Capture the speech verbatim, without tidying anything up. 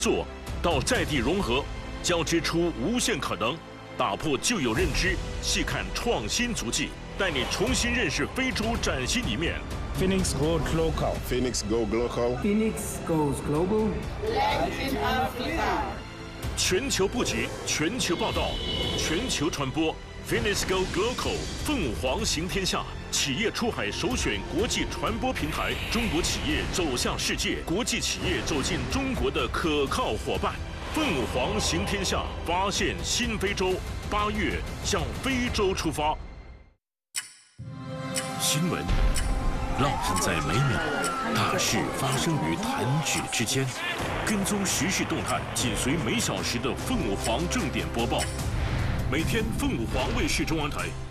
做到在地融合，交织出无限可能，打破旧有认知，细看创新足迹，带你重新认识非洲崭新一面。 Phoenix Goes Local. Phoenix Go Local. Phoenix goes global. Latin Africa. 全球布局，全球报道，全球传播。Phoenix Go Local， 凤凰行天下，企业出海首选国际传播平台，中国企业走向世界，国际企业走进中国的可靠伙伴。凤凰行天下，发现新非洲。八月向非洲出发。新闻浪漫在每秒，大事发生于弹指之间。跟踪时事动态，紧随每小时的凤凰正点播报。每天凤凰卫视中文台